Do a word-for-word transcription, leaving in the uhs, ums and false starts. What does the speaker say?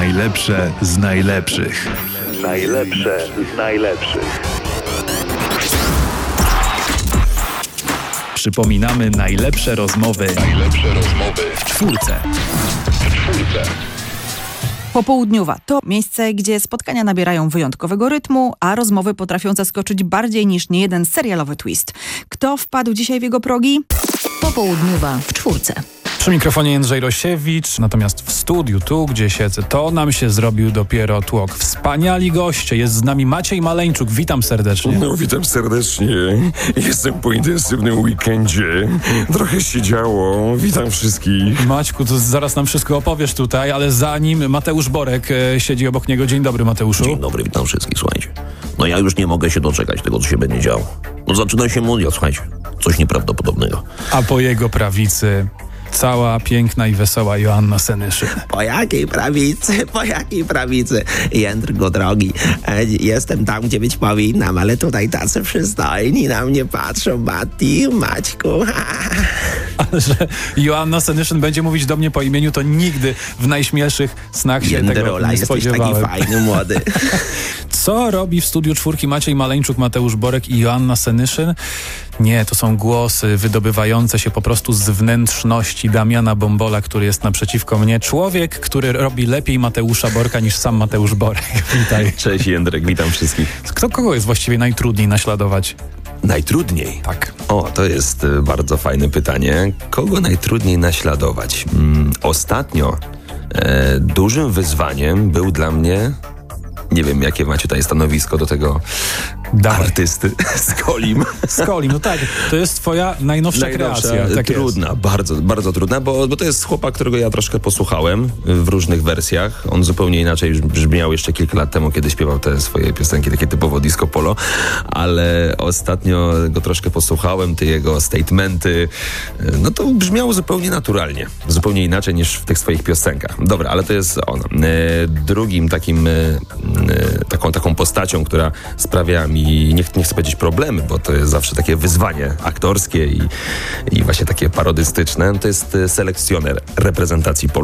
Najlepsze z najlepszych. Najlepsze z najlepszych. Przypominamy najlepsze rozmowy. Najlepsze rozmowy w czwórce. w czwórce. Popołudniowa to miejsce, gdzie spotkania nabierają wyjątkowego rytmu, a rozmowy potrafią zaskoczyć bardziej niż niejeden serialowy twist. Kto wpadł dzisiaj w jego progi? Popołudniowa w czwórce. Przy mikrofonie Jędrzej Rosiewicz, natomiast w studiu, tu gdzie siedzę, to nam się zrobił dopiero tłok. Wspaniali goście, jest z nami Maciej Maleńczuk, witam serdecznie. No, witam serdecznie. Jestem po intensywnym weekendzie. Trochę się działo. Witam wszystkich. Maćku, to zaraz nam wszystko opowiesz tutaj, ale zanim Mateusz Borek e, siedzi obok niego. Dzień dobry, Mateuszu. Dzień dobry, witam wszystkich, słuchajcie. No ja już nie mogę się doczekać tego, co się będzie działo. No zaczyna się mundial, słuchajcie. Coś nieprawdopodobnego. A po jego prawicy cała piękna i wesoła Joanna Senyszyn. Po jakiej prawicy? Po jakiej prawicy? Jędrko drogi, e, jestem tam, gdzie być powinnam, ale tutaj tacy przystojni na mnie patrzą. Mati, Maćku. Ale że Joanna Senyszyn będzie mówić do mnie po imieniu, to nigdy w najśmielszych snach się tego Jędrola, nie jesteś spodziewałem. taki fajny, młody. Co robi w studiu czwórki Maciej Maleńczuk, Mateusz Borek i Joanna Senyszyn? Nie, to są głosy wydobywające się po prostu z wnętrzności Damiana Bąbola, który jest naprzeciwko mnie. Człowiek, który robi lepiej Mateusza Borka niż sam Mateusz Borek. Witaj. Cześć Jędrek, witam wszystkich. Kto kogo jest właściwie najtrudniej naśladować? Najtrudniej? Tak. O, to jest y, bardzo fajne pytanie. Kogo najtrudniej naśladować? Mm, ostatnio e, dużym wyzwaniem był dla mnie... Nie wiem, jakie macie tutaj stanowisko do tego Dawaj. artysty z Kolim. Skoli, no tak, to jest twoja najnowsza, Najnowsza, kreacja. Tak trudna, jest. bardzo, bardzo trudna, bo, bo to jest chłopak, którego ja troszkę posłuchałem w różnych wersjach. On zupełnie inaczej brzmiał jeszcze kilka lat temu, kiedy śpiewał te swoje piosenki, takie typowo disco polo, ale ostatnio go troszkę posłuchałem, te jego statementy, no to brzmiało zupełnie naturalnie, zupełnie inaczej niż w tych swoich piosenkach. Dobra, ale to jest on. E, drugim takim, e, taką, taką postacią, która sprawia mi, nie, nie chcę powiedzieć problemy, bo to jest zawsze takie wyzwanie aktorskie i, i właśnie takie parodystyczne, to jest selekcjoner reprezentacji Polski.